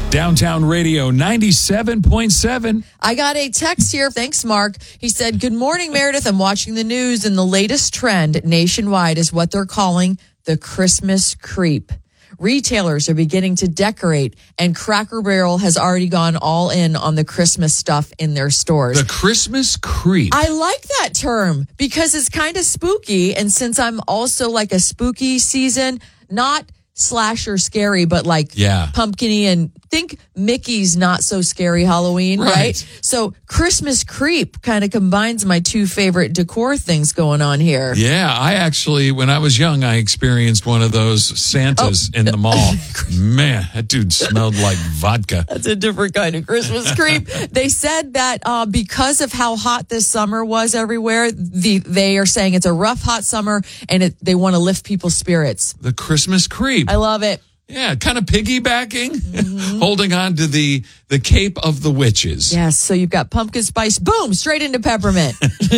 Downtown Radio 97.7. I got a text here. Thanks, Mark. He said, "Good morning, Meredith. I'm watching the news, and the latest trend nationwide is what they're calling the Christmas creep. Retailers are beginning to decorate, and Cracker Barrel has already gone all in on the Christmas stuff in their stores." The Christmas creep. I like that term because it's kind of spooky. And since I'm also like a spooky season, not slasher scary, but like pumpkin-y, and think Mickey's not so scary Halloween, right? So Christmas creep kind of combines my two favorite decor things going on here. Yeah, I actually, when I was young, I experienced one of those Santas in the mall. Man, that dude smelled like vodka. That's a different kind of Christmas creep. They said that because of how hot this summer was everywhere, they are saying it's a rough, hot summer, and they want to lift people's spirits. The Christmas creep. I love it. Yeah, kind of piggybacking, holding on to the cape of the witches. Yes, so you've got pumpkin spice, boom, straight into peppermint.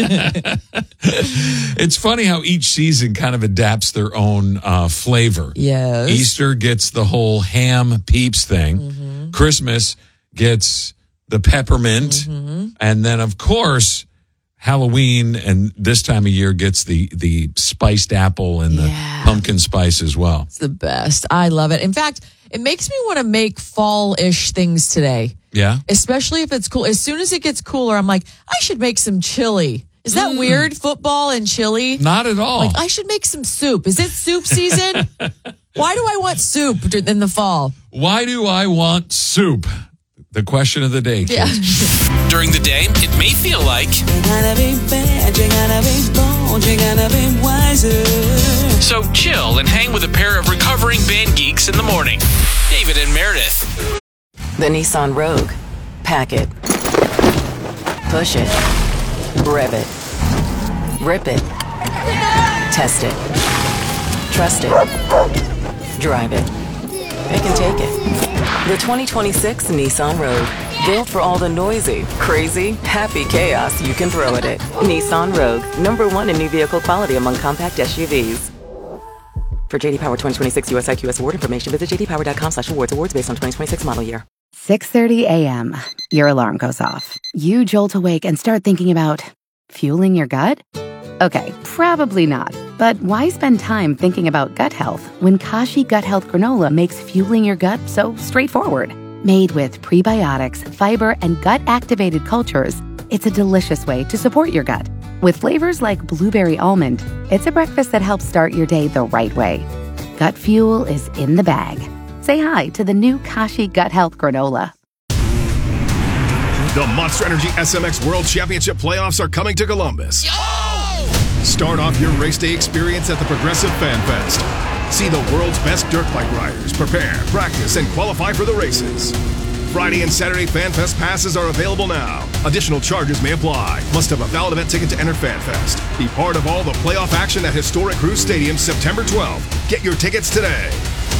It's funny how each season kind of adapts their own flavor. Yes. Easter gets the whole ham peeps thing. Christmas gets the peppermint. And then, of course, Halloween and this time of year gets the spiced apple and the pumpkin spice as well. It's the best. I love it. In fact, it makes me want to make fall-ish things today. Yeah. Especially if it's cool. As soon as it gets cooler, I'm like, I should make some chili. Is that weird? Football and chili? Not at all. Like, I should make some soup. Is it soup season? Why do I want soup in the fall? Why do I want soup? The question of the day, kids. Yeah. During the day, it may feel like You gotta be bad, you gotta be bold, you gotta be wiser. so chill and hang with a pair of recovering band geeks in the morning. David and Meredith. The Nissan Rogue. Pack it. Push it. Rev it. Rip it. Test it. Trust it. Drive it. It can take it. The 2026 Nissan Rogue. Built for all the noisy, crazy, happy chaos you can throw at it. Nissan Rogue. #1 in new vehicle quality among compact SUVs. For JD Power 2026 US IQS award information, visit jdpower.com/awards. Awards based on 2026 model year. 6:30 a.m. Your alarm goes off. You jolt awake and start thinking about fueling your gut? Okay, probably not. But why spend time thinking about gut health when Kashi Gut Health Granola makes fueling your gut so straightforward? Made with prebiotics, fiber, and gut-activated cultures, it's a delicious way to support your gut. With flavors like blueberry almond, it's a breakfast that helps start your day the right way. Gut fuel is in the bag. Say hi to the new Kashi Gut Health Granola. The Monster Energy SMX World Championship playoffs are coming to Columbus. Start off your race day experience at the Progressive Fan Fest. See the world's best dirt bike riders prepare, practice, and qualify for the races. Friday and Saturday Fan Fest passes are available now. Additional charges may apply. Must have a valid event ticket to enter Fan Fest. Be part of all the playoff action at historic Cruise Stadium September 12th. Get your tickets today.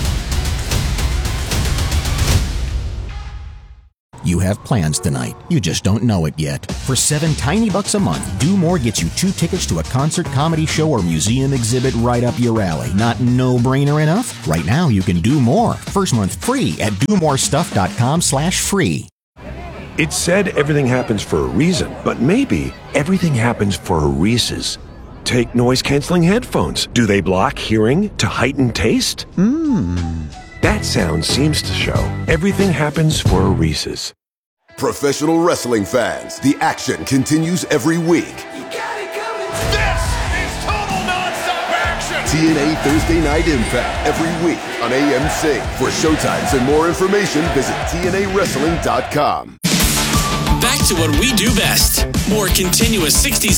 You have plans tonight. You just don't know it yet. For $7 tiny bucks a month, Do More gets you 2 tickets to a concert, comedy show, or museum exhibit right up your alley. Not no-brainer enough? Right now, you can do more. First month free at domorestuff.com/free. It's said everything happens for a reason, but maybe everything happens for a Reese's. Take noise-canceling headphones. Do they block hearing to heighten taste? That sound seems to show everything happens for a Reese's. Professional wrestling fans, the action continues every week. This is total nonstop action! TNA Thursday Night Impact every week on AMC. For showtimes and more information, visit TNAWrestling.com. Back to what we do best. More continuous 60s